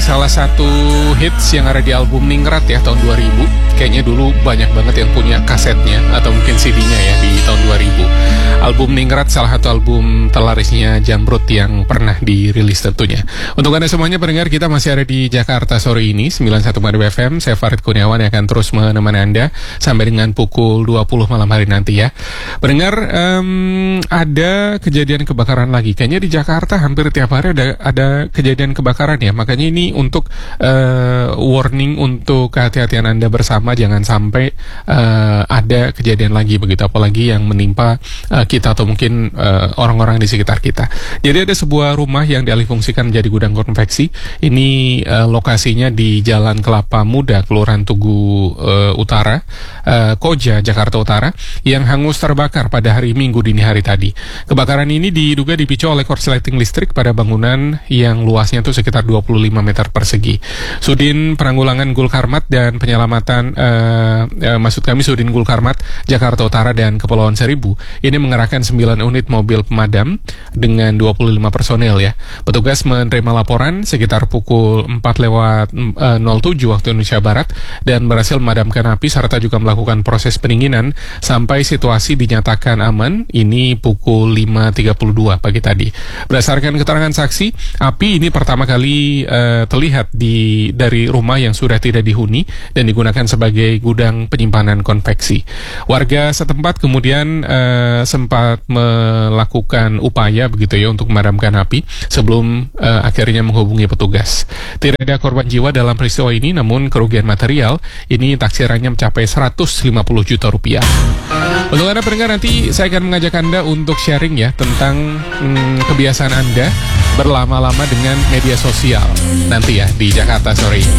salah satu hits yang ada di album Ningrat ya tahun 2000. Kayaknya dulu banyak banget yang punya kasetnya atau mungkin CD-nya ya di tahun 2000. Album Ningrat salah satu album terlarisnya Jamrud yang pernah dirilis tentunya. Untuk Anda semuanya pendengar, kita masih ada di Jakarta sore ini 91 FM. Saya Farid Kurniawan yang akan terus menemani Anda sampai dengan pukul 20 malam hari nanti ya. Pendengar, ada kejadian kebakaran lagi. Kayaknya di Jakarta hampir tiap hari ada kejadian kebakaran ya. Makanya ini untuk warning untuk kehati-hatian Anda bersama, jangan sampai ada kejadian lagi begitu, apalagi yang menimpa kita atau mungkin orang-orang di sekitar kita. Jadi ada sebuah rumah yang dialihfungsikan menjadi gudang konveksi. Ini lokasinya di Jalan Kelapa Muda, Kelurahan Tugu Utara, Koja, Jakarta Utara, yang hangus terbakar pada hari Minggu dini hari tadi. Kebakaran ini diduga dipicu oleh korsleting listrik pada bangunan yang luasnya itu sekitar 25 meter persegi. Sudin Penanggulangan Gulkarmat dan Penyelamatan Sudin Gulkarmat Jakarta Utara dan Kepulauan Seribu ini mengerahkan 9 unit mobil pemadam dengan 25 personel ya. Petugas menerima laporan sekitar pukul 4:07 waktu Indonesia Barat dan berhasil memadamkan api serta juga melakukan proses pendinginan sampai situasi dinyatakan aman. Ini pukul 5:32 pagi tadi. Berdasarkan keterangan saksi, api ini pertama kali terlihat dari rumah yang sudah tidak dihuni dan digunakan sebagai gudang penyimpanan konveksi. Warga setempat kemudian sempat melakukan upaya begitu ya untuk memadamkan api sebelum akhirnya menghubungi petugas. Tidak ada korban jiwa dalam peristiwa ini, namun kerugian material ini taksirannya mencapai 150 juta rupiah. Untuk Anda pendengar, nanti saya akan mengajak Anda untuk sharing ya tentang kebiasaan Anda berlama-lama dengan media sosial nanti ya di Jakarta sore ini.